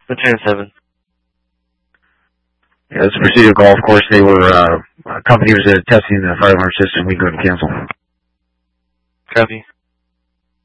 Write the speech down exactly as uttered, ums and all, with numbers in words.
Lieutenant seven. Yeah, it's a Presidio Golf Course. They were, uh, a company was uh, testing the fire alarm system. We go to cancel. Copy.